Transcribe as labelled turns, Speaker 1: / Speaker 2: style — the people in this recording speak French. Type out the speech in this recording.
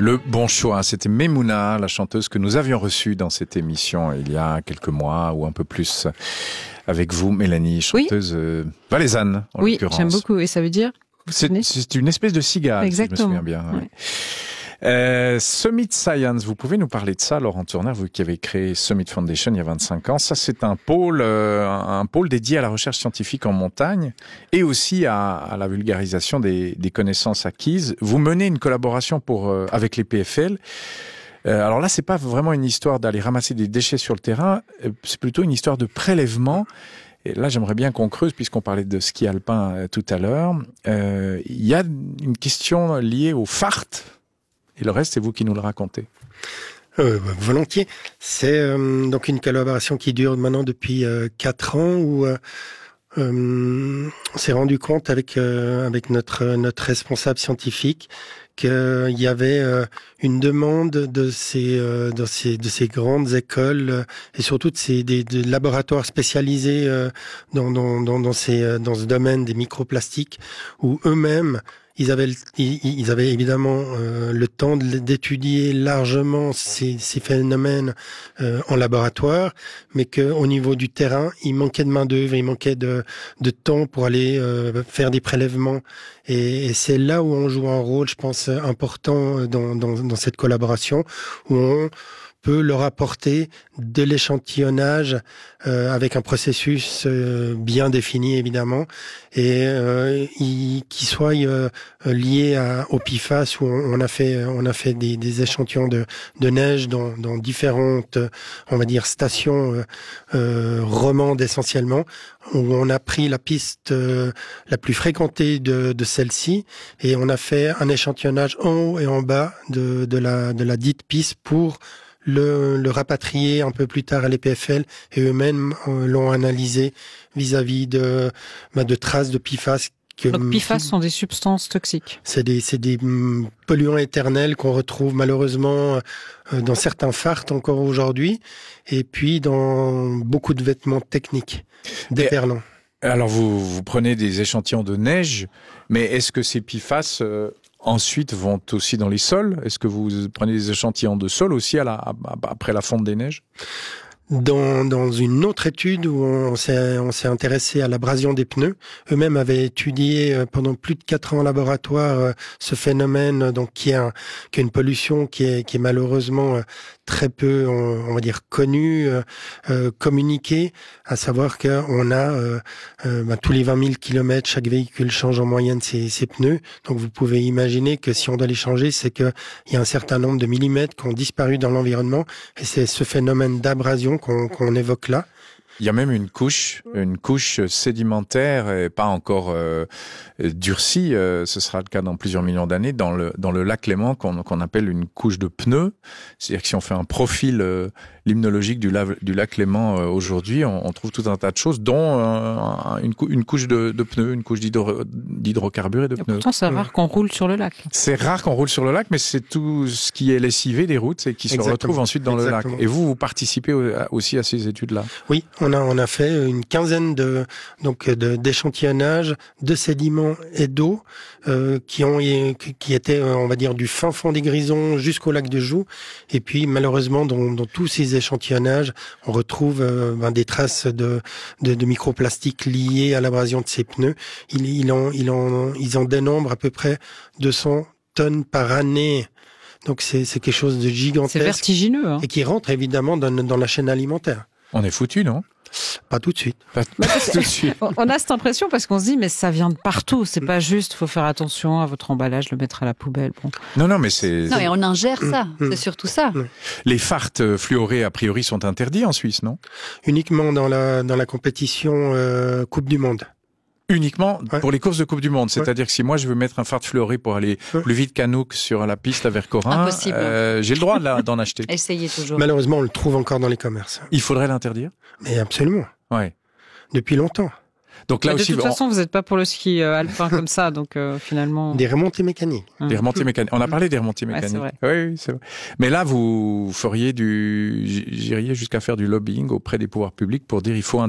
Speaker 1: Le bon choix, c'était Memouna, la chanteuse que nous avions reçue dans cette émission il y a quelques mois ou un peu plus. Avec vous, Mélanie, chanteuse valaisanne, en l'occurrence.
Speaker 2: Oui, j'aime beaucoup. Et ça veut dire
Speaker 1: c'est une espèce de cigale,
Speaker 2: exactement.
Speaker 1: Si je me souviens bien. Ouais. Summit Science, vous pouvez nous parler de ça, Laurent Tournaire, vous qui avez créé Summit Foundation il y a 25 ans. Ça, c'est un pôle dédié à la recherche scientifique en montagne et aussi à la vulgarisation des connaissances acquises. Vous menez une collaboration avec les PFL. Alors là, c'est pas vraiment une histoire d'aller ramasser des déchets sur le terrain, c'est plutôt une histoire de prélèvement. Et là, j'aimerais bien qu'on creuse, puisqu'on parlait de ski alpin tout à l'heure. Il y a une question liée au FART. Et le reste, c'est vous qui nous le racontez.
Speaker 3: Volontiers. C'est donc une collaboration qui dure maintenant depuis 4 ans où on s'est rendu compte avec notre responsable scientifique qu'il y avait une demande de ces grandes écoles et surtout des laboratoires spécialisés dans ce domaine des microplastiques où eux-mêmes ils avaient évidemment le temps d'étudier largement ces phénomènes en laboratoire, mais que au niveau du terrain, il manquait de main-d'œuvre, il manquait de temps pour aller faire des prélèvements. Et c'est là où on joue un rôle, je pense, important dans cette collaboration, où on peut leur apporter de l'échantillonnage avec un processus bien défini évidemment et qui soit lié au PFAS où on a fait des échantillons de neige dans différentes on va dire stations romandes essentiellement où on a pris la piste la plus fréquentée de celle-ci et on a fait un échantillonnage en haut et en bas de la dite piste pour le rapatrier un peu plus tard à l'EPFL et eux-mêmes l'ont analysé vis-à-vis de traces de PFAS.
Speaker 2: Donc PFAS sont des substances toxiques.
Speaker 3: C'est des polluants éternels qu'on retrouve malheureusement dans certains farts encore aujourd'hui et puis dans beaucoup de vêtements techniques déperlants.
Speaker 1: Alors vous prenez des échantillons de neige, mais est-ce que ces PFAS ensuite vont aussi dans les sols? Est-ce que vous prenez des échantillons de sol aussi après la fonte des neiges?
Speaker 3: Dans une autre étude où on s'est intéressé à l'abrasion des pneus, eux-mêmes avaient étudié pendant plus de 4 ans en laboratoire ce phénomène, donc qui est une pollution qui est malheureusement très peu, on va dire, connue, communiquée, à savoir qu'on a tous les 20 000 kilomètres, chaque véhicule change en moyenne ses pneus. Donc vous pouvez imaginer que si on doit les changer, c'est qu'il y a un certain nombre de millimètres qui ont disparu dans l'environnement, et c'est ce phénomène d'abrasion qu'on évoque là.
Speaker 1: Il y a même une couche sédimentaire et pas encore durcie. Ce sera le cas dans plusieurs millions d'années dans le lac Léman qu'on appelle une couche de pneus. C'est-à-dire que si on fait un profil limnologique du lac Léman aujourd'hui, on trouve tout un tas de choses, dont une couche de pneus, une couche d'hydrocarbures et de pneus.
Speaker 2: Pourtant, c'est rare qu'on roule sur le lac.
Speaker 1: C'est rare qu'on roule sur le lac, mais c'est tout ce qui est lessivé des routes et qui se retrouve ensuite dans le lac. Et vous participez aussi à ces études-là?
Speaker 3: Oui. On a fait une quinzaine d'échantillonnages de sédiments et d'eau qui étaient, on va dire, du fin fond des Grisons jusqu'au lac de Joux. Et puis, malheureusement, dans tous ces échantillonnages, on retrouve des traces de microplastiques liées à l'abrasion de ces pneus. Ils en dénombrent à peu près 200 tonnes par année. Donc, c'est quelque chose de gigantesque.
Speaker 2: C'est vertigineux, hein.
Speaker 3: Et qui rentre évidemment dans la chaîne alimentaire.
Speaker 1: On est foutu, non?
Speaker 3: Pas tout de suite.
Speaker 1: Pas tout de suite.
Speaker 2: On a cette impression parce qu'on se dit mais ça vient de partout. C'est pas juste. Faut faire attention à votre emballage, le mettre à la poubelle. Bon.
Speaker 1: Non, mais c'est.
Speaker 4: Non, et on ingère ça. C'est surtout ça.
Speaker 1: Les farts fluorés a priori sont interdits en Suisse, non?
Speaker 3: Uniquement dans la compétition Coupe du Monde.
Speaker 1: Uniquement pour les courses de Coupe du Monde. C'est-à-dire que si moi je veux mettre un fart fluoré pour aller plus vite qu'Anouk sur la piste à Vercorin, j'ai le droit d'en acheter.
Speaker 4: Essayez toujours.
Speaker 3: Malheureusement, on le trouve encore dans les commerces.
Speaker 1: Il faudrait l'interdire?
Speaker 3: Mais absolument.
Speaker 1: Ouais.
Speaker 3: Depuis longtemps.
Speaker 1: Donc là
Speaker 2: de
Speaker 1: aussi,
Speaker 2: toute façon, vous n'êtes pas pour le ski alpin comme ça, donc finalement...
Speaker 3: Des remontées mécaniques.
Speaker 1: Des remontées mécaniques. On a parlé des remontées mécaniques. Oui, c'est vrai. Mais là, vous feriez j'irais jusqu'à faire du lobbying auprès des pouvoirs publics pour dire il faut